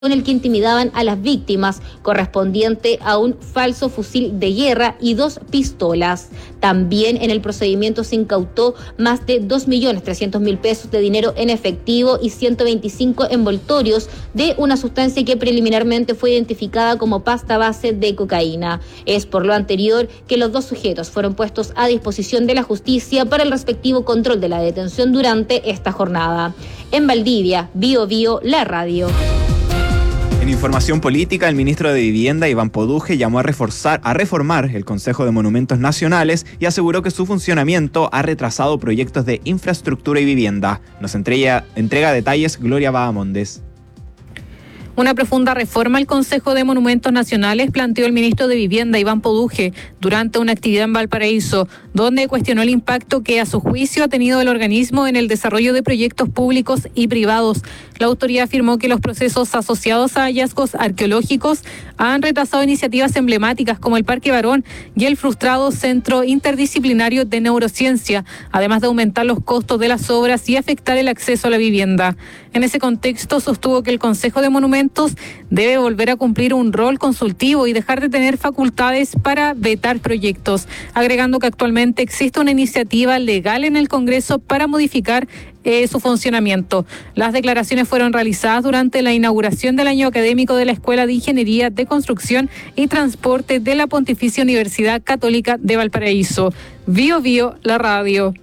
con el que intimidaban a las víctimas, correspondiente a un falso fusil de guerra y 2 pistolas. También en el procedimiento se incautó más de 2.300.000 pesos de dinero en efectivo y 125 envoltorios de una sustancia que preliminarmente fue identificada como pasta base de cocaína. Es por lo anterior que los 2 sujetos fueron puestos a disposición de la justicia para el respectivo control de la detención durante esta jornada. En Valdivia, Bio Bio, la radio. En información política, el ministro de Vivienda, Iván Poduje, llamó a reformar el Consejo de Monumentos Nacionales y aseguró que su funcionamiento ha retrasado proyectos de infraestructura y vivienda. Nos entrega detalles Gloria Bahamondes. Una profunda reforma al Consejo de Monumentos Nacionales planteó el ministro de Vivienda, Iván Poduje, durante una actividad en Valparaíso, donde cuestionó el impacto que a su juicio ha tenido el organismo en el desarrollo de proyectos públicos y privados. La autoridad afirmó que los procesos asociados a hallazgos arqueológicos han retrasado iniciativas emblemáticas como el Parque Barón y el frustrado Centro Interdisciplinario de Neurociencia, además de aumentar los costos de las obras y afectar el acceso a la vivienda. En ese contexto, sostuvo que el Consejo de Monumentos debe volver a cumplir un rol consultivo y dejar de tener facultades para vetar proyectos, agregando que actualmente existe una iniciativa legal en el Congreso para modificar su funcionamiento. Las declaraciones fueron realizadas durante la inauguración del año académico de la Escuela de Ingeniería de Construcción y Transporte de la Pontificia Universidad Católica de Valparaíso. Bio Bio, la radio.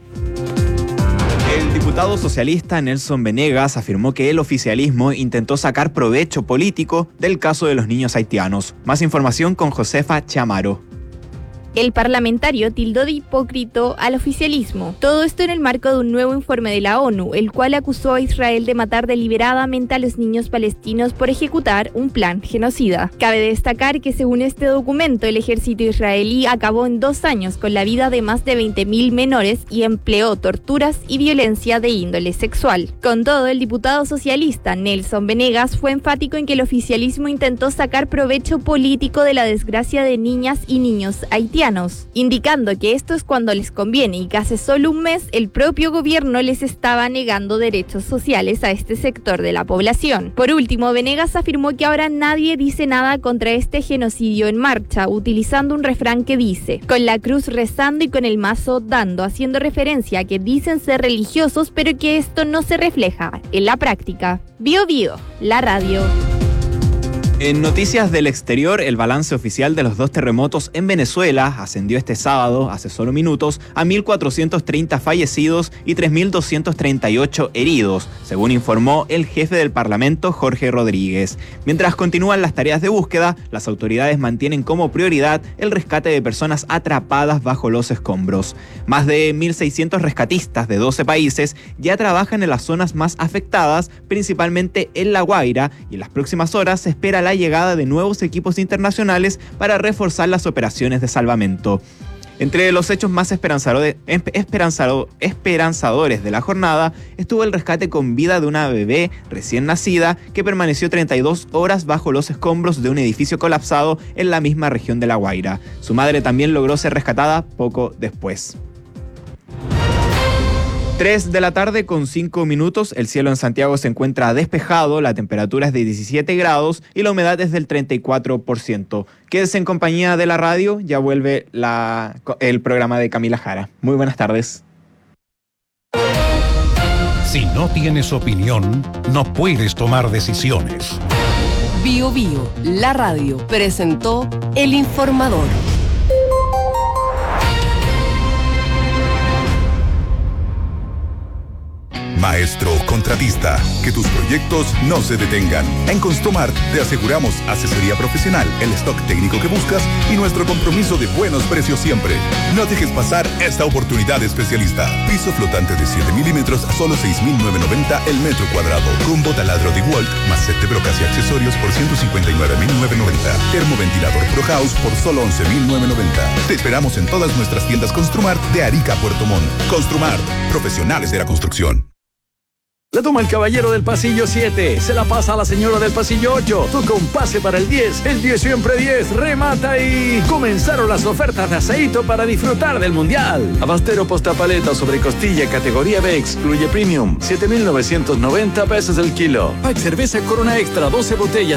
El diputado socialista Nelson Venegas afirmó que el oficialismo intentó sacar provecho político del caso de los niños haitianos. Más información con Josefa Chamaro. El parlamentario tildó de hipócrita al oficialismo. Todo esto en el marco de un nuevo informe de la ONU, el cual acusó a Israel de matar deliberadamente a los niños palestinos por ejecutar un plan genocida. Cabe destacar que según este documento, el ejército israelí acabó en 2 años con la vida de más de 20.000 menores y empleó torturas y violencia de índole sexual. Con todo, el diputado socialista Nelson Venegas fue enfático en que el oficialismo intentó sacar provecho político de la desgracia de niñas y niños haitianos, indicando que esto es cuando les conviene y que hace solo un mes el propio gobierno les estaba negando derechos sociales a este sector de la población. Por último, Venegas afirmó que ahora nadie dice nada contra este genocidio en marcha, utilizando un refrán que dice: con la cruz rezando y con el mazo dando, haciendo referencia a que dicen ser religiosos, pero que esto no se refleja en la práctica. Bio Bio, la radio. En noticias del exterior, el balance oficial de los 2 terremotos en Venezuela ascendió este sábado, hace solo minutos, a 1.430 fallecidos y 3.238 heridos, según informó el jefe del Parlamento, Jorge Rodríguez. Mientras continúan las tareas de búsqueda, las autoridades mantienen como prioridad el rescate de personas atrapadas bajo los escombros. Más de 1.600 rescatistas de 12 países ya trabajan en las zonas más afectadas, principalmente en La Guaira, y en las próximas horas se espera la llegada de nuevos equipos internacionales para reforzar las operaciones de salvamento. Entre los hechos más esperanzadores de la jornada estuvo el rescate con vida de una bebé recién nacida que permaneció 32 horas bajo los escombros de un edificio colapsado en la misma región de La Guaira. Su madre también logró ser rescatada poco después. 3 de la tarde con 5 minutos, el cielo en Santiago se encuentra despejado, la temperatura es de 17 grados y la humedad es del 34%. Quédese en compañía de la radio, ya vuelve el programa de Camila Jara. Muy buenas tardes. Si no tienes opinión, no puedes tomar decisiones. Bio Bio, la radio, presentó El Informador. Maestro contratista, que tus proyectos no se detengan. En Construmart te aseguramos asesoría profesional, el stock técnico que buscas y nuestro compromiso de buenos precios siempre. No dejes pasar esta oportunidad especialista. Piso flotante de 7 milímetros a solo 6.990 el metro cuadrado. Combo taladro de DeWalt más set de brocas y accesorios por 159.990. Termoventilador Pro House por solo 11.990. Te esperamos en todas nuestras tiendas Construmart de Arica a Puerto Montt. Construmart, profesionales de la construcción. La toma el caballero del pasillo 7, se la pasa a la señora del pasillo 8, toca un pase para el 10 siempre 10, remata y... Comenzaron las ofertas de aceito para disfrutar del Mundial. Abastero postapaleta sobre costilla categoría B excluye premium, 7.990 pesos el kilo. Pack cerveza Corona Extra, 12 botellas.